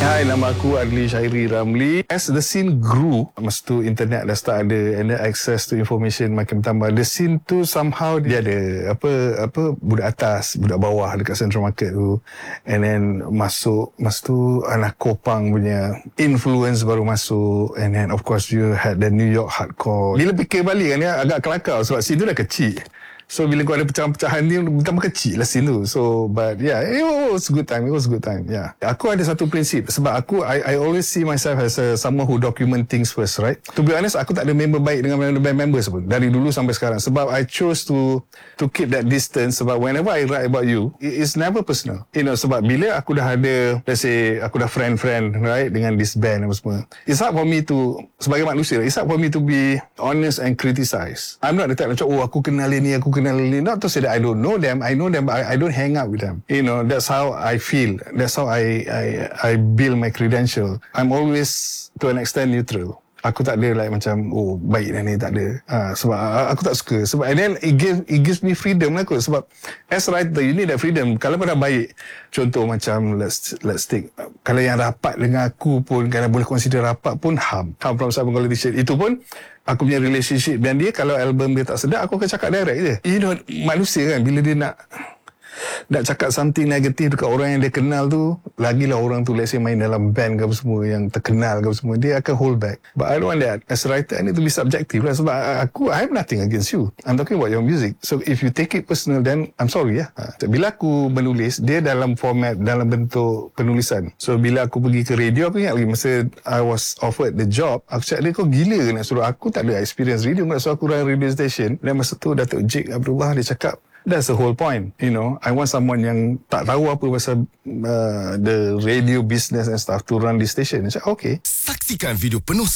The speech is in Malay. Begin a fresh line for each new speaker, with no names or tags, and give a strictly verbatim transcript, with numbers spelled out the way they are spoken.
Hai, nama aku Adli Syairi Ramli. As the scene grew, masa tu internet dah start ada and then access to information makin bertambah. The scene tu somehow dia ada apa apa budak atas, budak bawah dekat Central Market tu. And then masuk, masa tu anak Kopang punya influence baru masuk. And then of course you had the New York hardcore. Bila fikir balik kan dia agak kelakar sebab scene tu dah kecil. So bila kau ada pecahan-pecahan ni tambah kecil lah scene tu. So but yeah, it was a good time. It was a good time. Yeah. Aku ada satu prinsip sebab aku I I always see myself as a, someone who document things first, right? To be honest, aku tak ada member baik dengan band members pun dari dulu sampai sekarang sebab I chose to to keep that distance sebab whenever I write about you, it is never personal. You know, sebab bila aku dah ada, let's say aku dah friend-friend, right, dengan this band apa semua. It's hard for me to, sebagai manusia, it's hard for me to be honest and criticize. I'm not the type macam, oh aku kenal ni, aku kenal ni. Not to say that I don't know them, I know them, but I, I don't hang out with them. You know, that's how I feel. That's how I I I build my credential. I'm always to an extent neutral. Aku tak ada like macam oh baik dah ni, tak ada. Ha, sebab aku tak suka. Sebab and then it gives it gives me freedom lah kot. Sebab as writer you need that freedom. Kalau pada baik, contoh macam let's let's take kalau yang rapat dengan aku pun, kalau boleh consider rapat pun Ham. Ham from Sabang Quality Shade. Itu pun aku punya relationship dan dia, kalau album dia tak sedap, aku akan cakap direct je. You know, manusia kan bila dia nak nak cakap something negatif dekat orang yang dia kenal tu, lagilah orang tu let's say main dalam band ke apa semua yang terkenal ke apa semua, dia akan hold back. But I don't want that. As a writer, I need to be subjective lah. Sebab aku, I have nothing against you. I'm talking about your music. So if you take it personal, then I'm sorry ya. Ha. Bila aku menulis, dia dalam format, dalam bentuk penulisan. So bila aku pergi ke radio, aku ingat lagi masa I was offered the job, aku cakap dia, kau gila ke nak suruh aku, tak ada experience radio, nak suruh aku run radio station. Dan masa tu Datuk Jake Abdullah dia cakap, that's the whole point, you know. I want someone yang tak tahu apa pasal uh, the radio business and stuff to run the station. Saya cakap, okay.
Saksikan video penuh